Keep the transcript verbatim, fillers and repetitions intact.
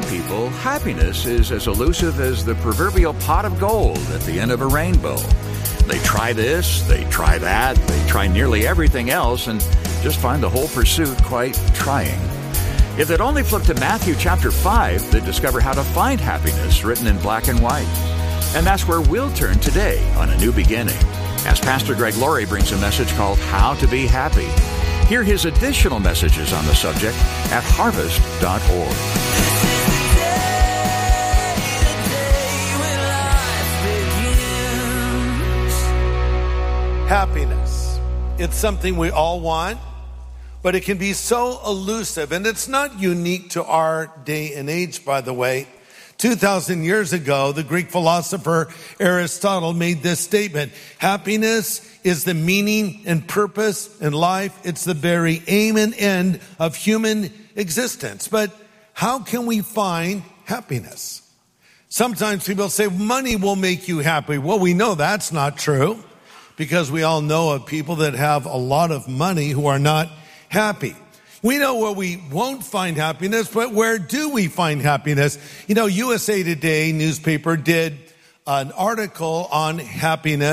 people, happiness is as elusive as the proverbial pot of gold at the end of a rainbow. They try this, they try that, they try nearly everything else and just find the whole pursuit quite trying. If they'd only flip to Matthew chapter five, they'd discover how to find happiness written in black and white. And that's where we'll turn today on A New Beginning, as Pastor Greg Laurie brings a message called How to Be Happy. Hear his additional messages on the subject at harvest dot org. Happiness. It's something we all want, but it can be so elusive, and it's not unique to our day and age, by the way. two thousand years ago, the Greek philosopher Aristotle made this statement: happiness is the meaning and purpose in life. It's the very aim and end of human existence. But how can we find happiness? Sometimes people say money will make you happy. Well, we know that's not true, because we all know of people that have a lot of money who are not happy. We know where we won't find happiness, but where do we find happiness? You know, U S A Today newspaper did an article on happiness.